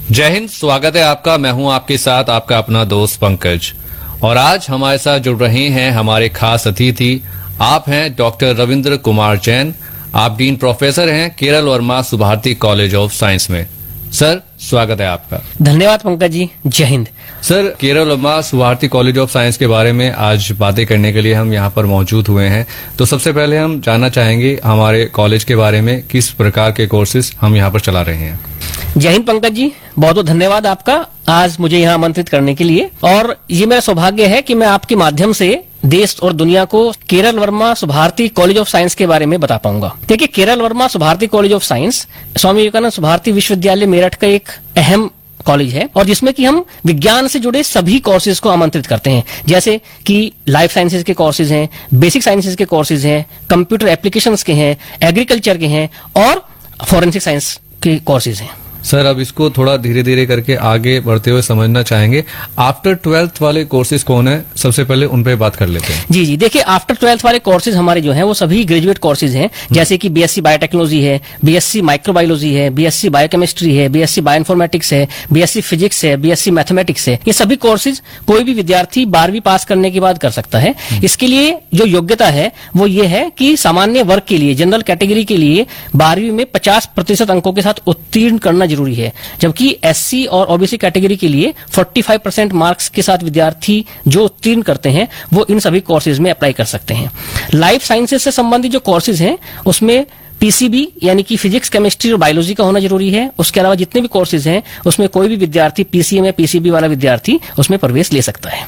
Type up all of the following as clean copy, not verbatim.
जय हिंद। स्वागत है आपका। मैं हूं आपके साथ आपका अपना दोस्त पंकज, और आज हमारे साथ जुड़ रहे हैं हमारे खास अतिथि। आप हैं डॉक्टर रविंद्र कुमार जैन। आप डीन प्रोफेसर हैं Kerala Verma Subharti college of science में। सर, स्वागत है आपका। धन्यवाद पंकज जी। जय Hind. Sir, Kerala Verma Subharti college of science के बारे में आज बातें करने के लिए हम यहाँ पर मौजूद हुए हैं। तो सबसे पहले हम जानना चाहेंगे हमारे कॉलेज के बारे में, किस प्रकार के कोर्सेज हम यहाँ पर चला रहे हैं। जय हिंद पंकज जी, बहुत बहुत धन्यवाद आपका आज मुझे यहाँ आमंत्रित करने के लिए। और ये मेरा सौभाग्य है कि मैं आपके माध्यम से देश और दुनिया को Kerala Verma Subharti college of science के बारे में बता पाऊंगा। देखिए, Kerala Verma Subharti college of science Swami Vivekananda Subharti विश्वविद्यालय मेरठ का एक अहम कॉलेज है, और जिसमें कि हम विज्ञान से जुड़े सभी कोर्सेज को आमंत्रित करते हैं, जैसे कि लाइफ साइंसेज के कोर्सेज हैं, बेसिक साइंसेज के कोर्सेज हैं, कंप्यूटर एप्लीकेशंस के हैं, एग्रीकल्चर के हैं और फॉरेंसिक साइंस के कोर्सेज हैं। सर, अब इसको थोड़ा धीरे धीरे करके आगे बढ़ते हुए समझना चाहेंगे। आफ्टर 12th वाले कोर्सेज कौन है, सबसे पहले उन पे बात कर लेते हैं। जी जी, देखिए, आफ्टर 12th वाले कोर्सेज हमारे जो हैं वो सभी ग्रेजुएट कोर्सेज हैं, जैसे कि बीएससी बायोटेक्नोलॉजी है, बीएससी माइक्रोबायोलॉजी है, बीएससी बायोकेमिस्ट्री है, बीएससी बायोइन्फॉर्मेटिक्स है, बीएससी फिजिक्स है, बीएससी मैथमेटिक्स है। ये सभी कोर्सेज कोई भी विद्यार्थी 12वीं पास करने के बाद कर सकता है। इसके लिए जो योग्यता है वो ये है कि सामान्य वर्ग के लिए, जनरल कैटेगरी के लिए 12वीं में 50% अंकों के साथ उत्तीर्ण करना जरूरी है, जबकि एससी और ओबीसी कैटेगरी के लिए 45% मार्क्स के साथ विद्यार्थी जो उत्तीर्ण करते हैं वो इन सभी कोर्सेज में अप्लाई कर सकते हैं। लाइफ साइंसेज से संबंधित जो कोर्सेज हैं उसमें पीसीबी यानी कि फिजिक्स, केमिस्ट्री और बायोलॉजी का होना जरूरी है। उसके अलावा जितने भी कोर्सेज हैं उसमें कोई भी विद्यार्थी पीसीएम या पीसीबी वाला विद्यार्थी उसमें प्रवेश ले सकता है।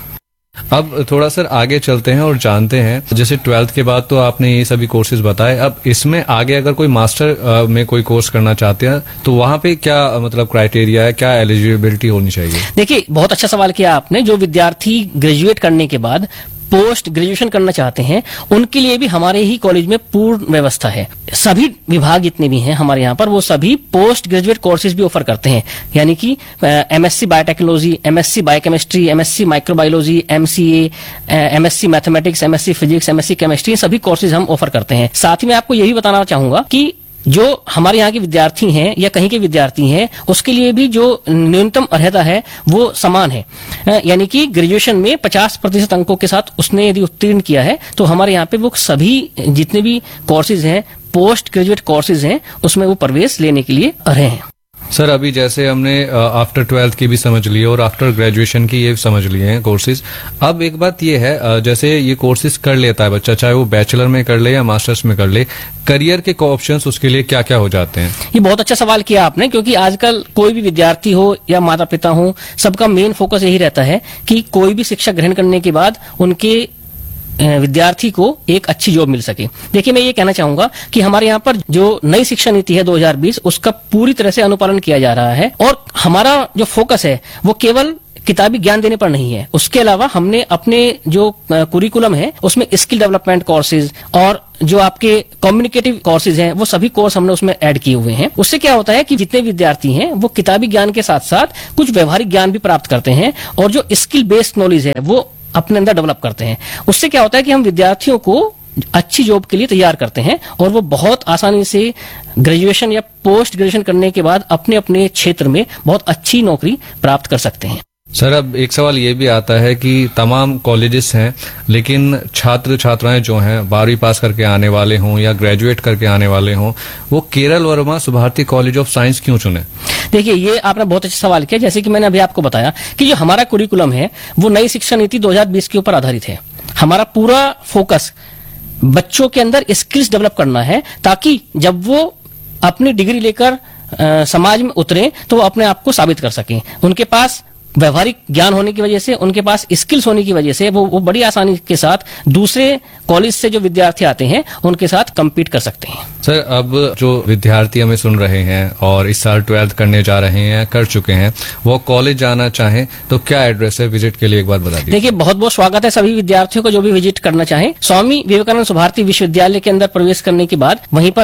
अब थोड़ा सर आगे चलते हैं और जानते हैं, जैसे 12th के बाद तो आपने ये सभी कोर्सेज बताए, अब इसमें आगे अगर कोई मास्टर में कोई कोर्स करना चाहते हैं तो वहां पे क्या मतलब क्राइटेरिया है, क्या एलिजिबिलिटी होनी चाहिए? देखिए, बहुत अच्छा सवाल किया आपने। जो विद्यार्थी ग्रेजुएट करने के बाद पोस्ट ग्रेजुएशन करना चाहते हैं उनके लिए भी हमारे ही कॉलेज में पूर्ण व्यवस्था है। सभी विभाग जितने भी हैं हमारे यहाँ पर वो सभी पोस्ट ग्रेजुएट कोर्सेज भी ऑफर करते हैं, यानी कि MSc biotechnology, MSc biochemistry, MSc microbiology, MCA, MSc mathematics, MSc physics, MSc chemistry, सभी कोर्सेज हम ऑफर करते हैं। साथ ही मैं आपको यही बताना चाहूंगा कि जो हमारे यहाँ के विद्यार्थी हैं या कहीं के विद्यार्थी हैं उसके लिए भी जो न्यूनतम अर्हता है वो समान है, यानी कि ग्रेजुएशन में 50% अंकों के साथ उसने यदि उत्तीर्ण किया है तो हमारे यहाँ पे वो सभी जितने भी कोर्सेज हैं, पोस्ट ग्रेजुएट कोर्सेज हैं, उसमें वो प्रवेश लेने के लिए अर्ह हैं। सर, अभी जैसे हमने आफ्टर 12th की भी समझ ली और आफ्टर ग्रेजुएशन की ये समझ लिए हैं कोर्सेज। अब एक बात ये है, जैसे ये कोर्सेज कर लेता है बच्चा, चाहे वो बैचलर में कर ले या मास्टर्स में कर ले, करियर के ऑप्शंस उसके लिए क्या क्या हो जाते हैं? ये बहुत अच्छा सवाल किया आपने, क्योंकि आजकल कोई भी विद्यार्थी हो या माता पिता हो, सबका मेन फोकस यही रहता है कि कोई भी शिक्षा ग्रहण करने के बाद उनके विद्यार्थी को एक अच्छी जॉब मिल सके। देखिए, मैं ये कहना चाहूंगा कि हमारे यहाँ पर जो नई शिक्षा नीति है 2020 उसका पूरी तरह से अनुपालन किया जा रहा है, और हमारा जो फोकस है वो केवल किताबी ज्ञान देने पर नहीं है। उसके अलावा हमने अपने जो कुरिकुलम है उसमें स्किल डेवलपमेंट कोर्सेज और जो आपके कम्युनिकेटिव कोर्सेज हैं वो सभी कोर्स हमने उसमें ऐड किए हुए हैं। उससे क्या होता है कि जितने विद्यार्थी हैं वो किताबी ज्ञान के साथ साथ कुछ व्यवहारिक ज्ञान भी प्राप्त करते हैं, और जो स्किल बेस्ड नॉलेज है वो अपने अंदर डेवलप करते हैं। उससे क्या होता है कि हम विद्यार्थियों को अच्छी जॉब के लिए तैयार करते हैं, और वो बहुत आसानी से ग्रेजुएशन या पोस्ट ग्रेजुएशन करने के बाद अपने अपने क्षेत्र में बहुत अच्छी नौकरी प्राप्त कर सकते हैं। सर, अब एक सवाल ये भी आता है कि तमाम कॉलेजेस हैं, लेकिन छात्र छात्राएं जो हैं 12वीं पास करके आने वाले हों या ग्रेजुएट करके आने वाले हों, वो Kerala Verma Subharti college of science क्यों चुने? देखिए, ये आपने बहुत अच्छा सवाल किया। जैसे कि मैंने अभी आपको बताया कि जो हमारा कुरिकुलम है वो नई शिक्षा नीति 2020 के ऊपर आधारित है। हमारा पूरा फोकस बच्चों के अंदर स्किल्स डेवलप करना है, ताकि जब वो अपनी डिग्री लेकर समाज में उतरे तो वो अपने आप को साबित कर सकें। उनके पास व्यवहारिक ज्ञान होने की वजह से, उनके पास स्किल्स होने की वजह से वो बड़ी आसानी के साथ दूसरे कॉलेज से जो विद्यार्थी आते हैं उनके साथ compete कर सकते हैं। सर, अब जो विद्यार्थी हमें सुन रहे हैं और इस साल 12th करने जा रहे हैं, कर चुके हैं, वो कॉलेज जाना चाहें तो क्या एड्रेस है विजिट के लिए, एक बार बता दीजिए। देखिए, बहुत बहुत स्वागत है सभी विद्यार्थियों को जो भी विजिट करना चाहें। स्वामी विवेकानंद सुभारती विश्वविद्यालय के अंदर प्रवेश करने के बाद वहीं पर आप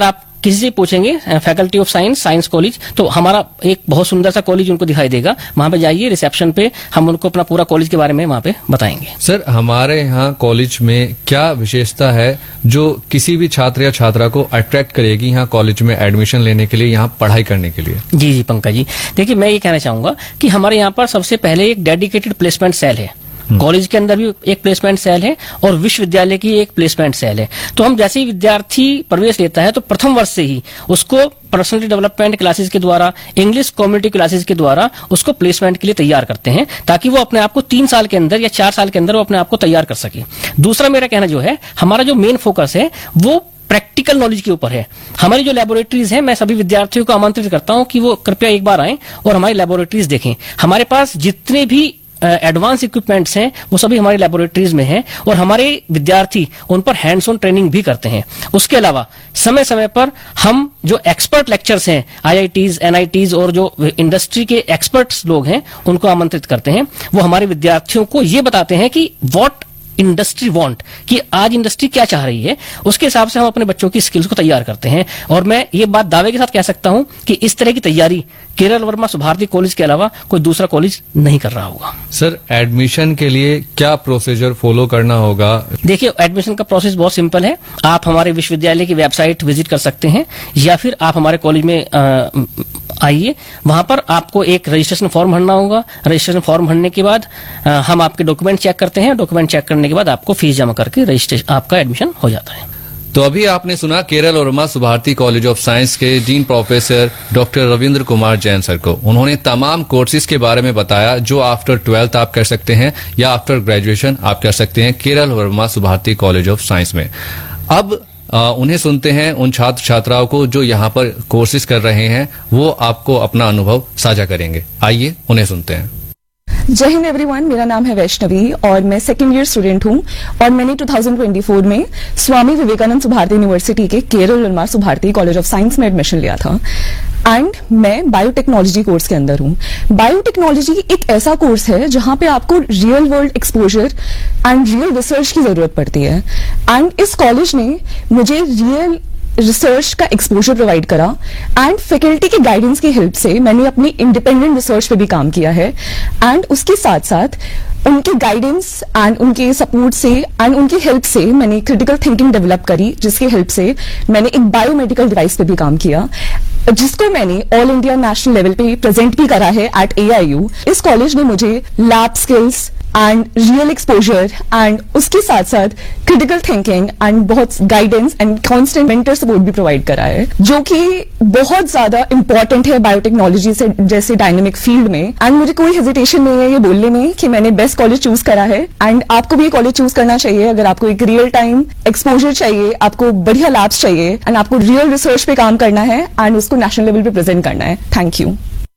किसी से पूछेंगे faculty of science, science college, तो हमारा एक बहुत सुंदर सा कॉलेज उनको दिखाई देगा। वहां पे जाइए, रिसेप्शन पे हम उनको अपना पूरा कॉलेज के बारे में वहां पे बताएंगे। सर, हमारे यहाँ कॉलेज में क्या विशेषता है जो किसी भी छात्र या छात्रा को अट्रैक्ट करेगी यहाँ कॉलेज में एडमिशन लेने के लिए, यहाँ पढ़ाई करने के लिए? जी पंकज जी, देखिए मैं ये कहना चाहूंगा कि हमारे यहाँ पर सबसे पहले एक डेडिकेटेड प्लेसमेंट सेल है। कॉलेज के अंदर भी एक प्लेसमेंट सेल है और विश्वविद्यालय की एक प्लेसमेंट सेल है। तो हम जैसे ही विद्यार्थी प्रवेश लेता है तो प्रथम वर्ष से ही उसको पर्सनलिटी डेवलपमेंट क्लासेस के द्वारा, इंग्लिश कम्युनिटी क्लासेस के द्वारा उसको प्लेसमेंट के लिए तैयार करते हैं, ताकि वो अपने आप को 3 साल के अंदर या 4 साल के अंदर वो अपने आप को तैयार कर सके। दूसरा मेरा कहना जो है, हमारा जो मेन फोकस है वो प्रैक्टिकल नॉलेज के ऊपर है। हमारी जो लेबोरेटरीज है, मैं सभी विद्यार्थियों को आमंत्रित करता हूं कि वो कृपया एक बार आएं और हमारी लेबोरेटरीज देखें। हमारे पास जितने भी एडवांस इक्विपमेंट्स हैं वो सभी हमारी लेबोरेटरीज में हैं और हमारे विद्यार्थी उन पर हैंड्स ऑन ट्रेनिंग भी करते हैं। उसके अलावा समय समय पर हम जो एक्सपर्ट लेक्चर्स हैं, IITs, NITs और जो इंडस्ट्री के एक्सपर्ट्स लोग हैं उनको आमंत्रित करते हैं। वो हमारे विद्यार्थियों को ये बताते हैं कि व्हाट इंडस्ट्री वांट, कि आज इंडस्ट्री क्या चाह रही है, उसके हिसाब से हम अपने बच्चों की स्किल्स को तैयार करते हैं। और मैं ये बात दावे के साथ कह सकता हूं कि इस तरह की तैयारी केरल वर्मा सुभारती कॉलेज के अलावा कोई दूसरा कॉलेज नहीं कर रहा होगा। सर, एडमिशन के लिए क्या प्रोसीजर फॉलो करना होगा? देखिए, एडमिशन का प्रोसेस बहुत सिंपल है। आप हमारे विश्वविद्यालय की वेबसाइट विजिट कर सकते हैं या फिर आप हमारे कॉलेज में आइए। वहां पर आपको एक रजिस्ट्रेशन फॉर्म भरना होगा। रजिस्ट्रेशन फॉर्म भरने के बाद हम आपके डॉक्यूमेंट चेक करते हैं। डॉक्यूमेंट चेक करने के बाद आपको फीस जमा करके रजिस्ट्रेशन, आपका एडमिशन हो जाता है। तो अभी आपने सुना Kerala Verma Subharti college of science के dean professor doctor Ravindra Kumar Jain sir को। उन्होंने तमाम कोर्सेज के बारे में बताया जो आफ्टर 12th आप कर सकते हैं या आफ्टर ग्रेजुएशन आप कर सकते हैं Kerala Verma Subharti college of science में। अब उन्हें सुनते हैं, उन छात्र छात्राओं को जो यहाँ पर कोर्सेज कर रहे हैं, वो आपको अपना अनुभव साझा करेंगे। आइए उन्हें सुनते हैं। जय हिंद एवरीवन, मेरा नाम है वैष्णवी और मैं सेकेंड ईयर स्टूडेंट हूं और मैंने 2024 में स्वामी विवेकानंद सुभारती यूनिवर्सिटी के Kerala Verma Subharti college of science में एडमिशन लिया था एंड मैं बायोटेक्नोलॉजी कोर्स के अंदर हूं। बायोटेक्नोलॉजी एक ऐसा कोर्स है जहां पे आपको real world exposure and real research की जरूरत पड़ती है एंड इस कॉलेज ने मुझे रियल रिसर्च का एक्सपोजर प्रोवाइड करा एंड फैकल्टी के गाइडेंस की हेल्प से मैंने अपनी इंडिपेंडेंट रिसर्च पे भी काम किया है एंड उसके साथ साथ उनके गाइडेंस एंड उनके सपोर्ट से एंड उनकी हेल्प से मैंने क्रिटिकल थिंकिंग डेवलप करी, जिसकी हेल्प से मैंने एक बायोमेडिकल डिवाइस पे भी काम किया, जिसको मैंने ऑल इंडिया नेशनल लेवल पे प्रेजेंट भी करा है एट AIU। इस कॉलेज ने मुझे lab skills and real exposure and उसके साथ साथ क्रिटिकल थिंकिंग एंड बहुत guidance and constant mentor support भी प्रोवाइड करा है, जो कि बहुत ज्यादा इंपॉर्टेंट है बायोटेक्नोलॉजी से जैसे डायनेमिक फील्ड में। एंड मुझे कोई हेजिटेशन नहीं है ये बोलने में कि मैंने बेस्ट कॉलेज चूज करा है एंड आपको भी ये कॉलेज चूज करना चाहिए अगर आपको एक रियल टाइम एक्सपोजर चाहिए, आपको बढ़िया लैब्स चाहिए एंड आपको रियल रिसर्च पे काम करना है एंड उसको नेशनल लेवल पे प्रेजेंट करना है। Thank you.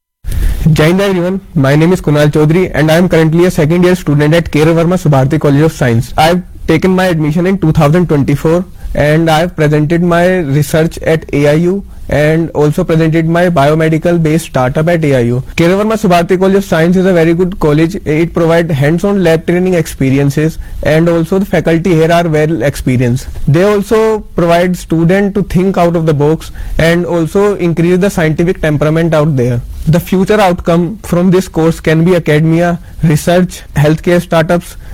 Jai Hind everyone, my name is Kunal Chaudhary and I am currently a second year student at Keral Verma Subharti College of Science. I have taken my admission in 2024 and I have presented my research at AIU and also presented my biomedical based startup at AIU. Keral Verma Subharti College of Science is a very good college. It provides hands-on lab training experiences and also the faculty here are well experienced. They also provide students to think out of the box and also increase the scientific temperament out there. The future outcome from this course can be academia, research, healthcare startups